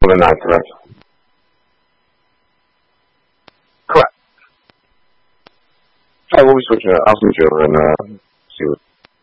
the night, correct? Correct. Alright, we'll be switching. I'll switch over and see what